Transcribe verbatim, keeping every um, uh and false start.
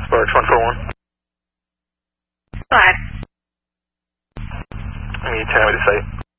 Sparks one four one. Go ahead. Can you tell me to say?